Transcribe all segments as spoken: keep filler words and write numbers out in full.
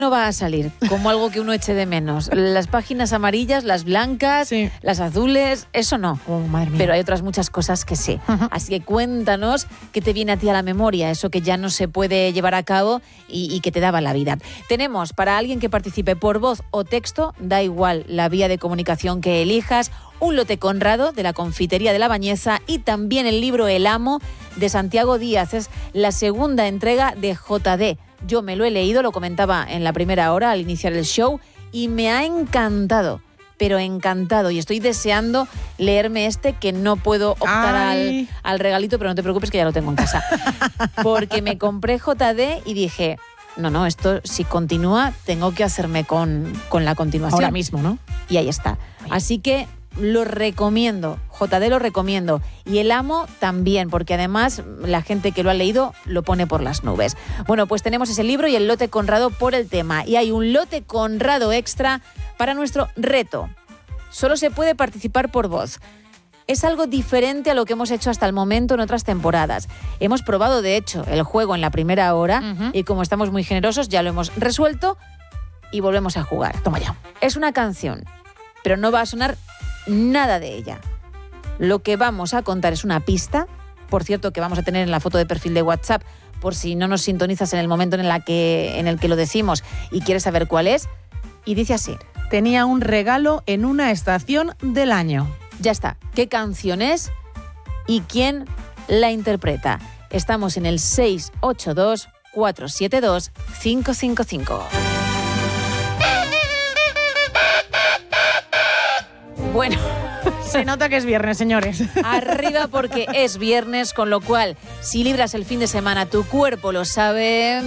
no va a salir como algo que uno eche de menos. Las páginas amarillas, las blancas, sí. las azules, eso no. Oh, madre mía. Pero hay otras muchas cosas que sí. Uh-huh. Así que cuéntanos qué te viene a ti a la memoria, eso que ya no se puede llevar a cabo y, y que te daba la vida. Tenemos para alguien que participe por voz o texto, da igual la vía de comunicación que elijas, un lote Conrado de la Confitería de la Bañeza y también el libro El Amo de Santiago Díaz. Es la segunda entrega de J D. Yo me lo he leído, lo comentaba en la primera hora al iniciar el show y me ha encantado, pero encantado. Y estoy deseando leerme este que no puedo optar al, al regalito, pero no te preocupes que ya lo tengo en casa. Porque me compré J D y dije, no, no, esto si continúa tengo que hacerme con, con la continuación. Ahora mismo, ¿no? Y ahí está. Así que lo recomiendo, J D lo recomiendo y El Amo también, porque además la gente que lo ha leído lo pone por las nubes. Bueno, pues tenemos ese libro y el lote Conrado por el tema y hay un lote Conrado extra para nuestro reto. Solo se puede participar por voz. Es algo diferente a lo que hemos hecho hasta el momento en otras temporadas. Hemos probado, de hecho, el juego en la primera hora uh-huh. y como estamos muy generosos ya lo hemos resuelto y volvemos a jugar. Toma ya. Es una canción, pero no va a sonar nada de ella. Lo que vamos a contar es una pista, por cierto, que vamos a tener en la foto de perfil de WhatsApp, por si no nos sintonizas en el momento en, la que, en el que lo decimos y quieres saber cuál es. Y dice así. Tenía un regalo en una estación del año. Ya está. ¿Qué canción es y quién la interpreta? Estamos en el seis ocho dos, cuatro siete dos, cinco cinco cinco. Bueno, se nota que es viernes, señores. Arriba porque es viernes, con lo cual, si libras el fin de semana, tu cuerpo lo sabe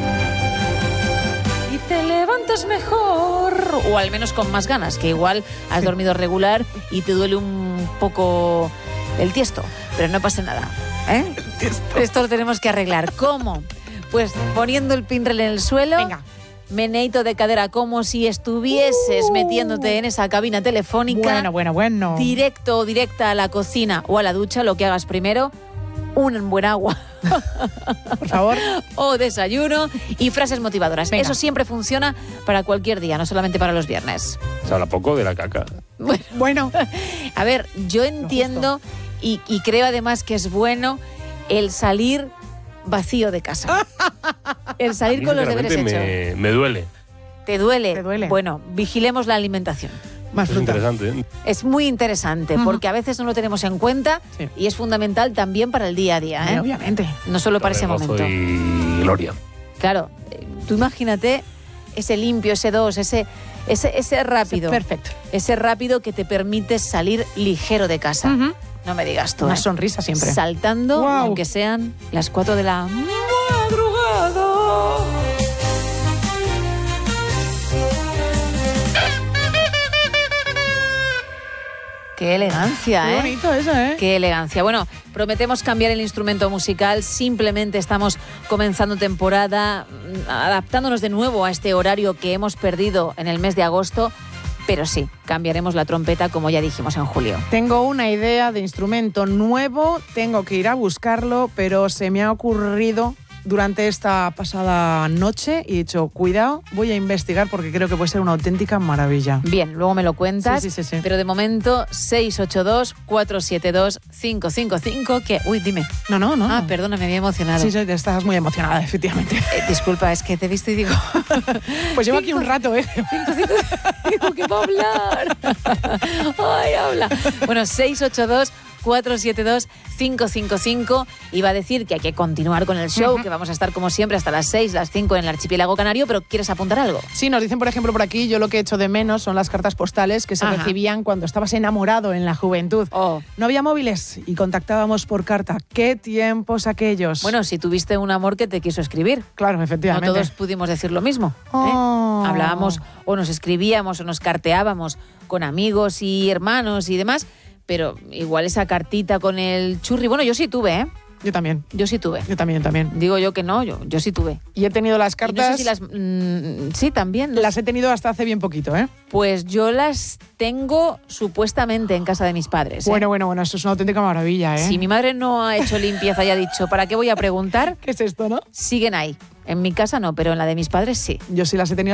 y te levantas mejor, o al menos con más ganas, que igual has dormido regular y te duele un poco el tiesto, pero no pasa nada, ¿eh? Esto lo tenemos que arreglar. ¿Cómo? Pues poniendo el pinrel en el suelo. Venga. Meneito de cadera como si estuvieses uh, metiéndote en esa cabina telefónica. Bueno, bueno, bueno. Directo o directa a la cocina o a la ducha, lo que hagas primero. Un buen agua. Por favor. O desayuno y frases motivadoras. Venga. Eso siempre funciona para cualquier día, no solamente para los viernes. Se habla poco de la caca. Bueno, bueno. A ver, yo entiendo y, y creo además que es bueno el salir vacío de casa. El salir con los deberes me, hechos. Me duele. ¿Te duele? ¿Te duele? Bueno, vigilemos la alimentación. Más es interesante, ¿eh? Es muy interesante, uh-huh. porque a veces no lo tenemos en cuenta sí. y es fundamental también para el día a día, ¿eh? Sí, obviamente. No solo para ese momento. Y gloria. Claro, tú imagínate ese limpio, ese dos, ese, ese, ese rápido. Sí, perfecto. Ese rápido que te permite salir ligero de casa. Uh-huh. No me digas tú. Una ¿eh? sonrisa siempre. Saltando, wow. aunque sean las cuatro de la madrugada. Qué elegancia, Qué ¿eh? Qué bonito eso, ¿eh? Qué elegancia. Bueno, prometemos cambiar el instrumento musical. Simplemente estamos comenzando temporada, adaptándonos de nuevo a este horario que hemos perdido en el mes de agosto. Pero sí, cambiaremos la trompeta como ya dijimos en julio. Tengo una idea de instrumento nuevo, tengo que ir a buscarlo, pero se me ha ocurrido durante esta pasada noche y he dicho, cuidado, voy a investigar porque creo que puede ser una auténtica maravilla. Bien, luego me lo cuentas, sí, sí, sí, sí. Pero de momento seis ocho dos, cuatro siete dos, cinco cinco cinco, que... Uy, dime. No, no, no. Ah, perdona, me había emocionado. Sí, sí, estás muy emocionada, efectivamente. Eh, disculpa, es que te he visto y digo... Pues llevo aquí un rato, ¿eh? cinco, cinco, digo que va a hablar. Ay, habla. Bueno, seis ocho dos, cuatro siete dos, cinco cinco cinco. Iba a decir que hay que continuar con el show, uh-huh. que vamos a estar como siempre hasta las seis, las cinco en el archipiélago canario, pero ¿quieres apuntar algo? Sí, nos dicen, por ejemplo, por aquí, yo lo que he hecho de menos son las cartas postales que se Ajá. recibían cuando estabas enamorado en la juventud. Oh. No había móviles y contactábamos por carta. ¡Qué tiempos aquellos! Bueno, si tuviste un amor que te quiso escribir. Claro, efectivamente. No todos pudimos decir lo mismo. Oh. ¿eh? Hablábamos o nos escribíamos o nos carteábamos con amigos y hermanos y demás, pero igual esa cartita con el churri, bueno, yo sí tuve, ¿eh? Yo también. Yo sí tuve. Yo también, también. Digo yo que no, yo, yo sí tuve. Y he tenido las cartas... Y no sé si las... Mmm, sí, también. ¿no? Las he tenido hasta hace bien poquito, ¿eh? Pues yo las tengo supuestamente en casa de mis padres. ¿eh? Bueno, bueno, bueno, eso es una auténtica maravilla, ¿eh? Si mi madre no ha hecho limpieza y ha dicho, ¿para qué voy a preguntar? ¿Qué es esto, no? Siguen ahí. En mi casa no, pero en la de mis padres sí. Yo sí las he tenido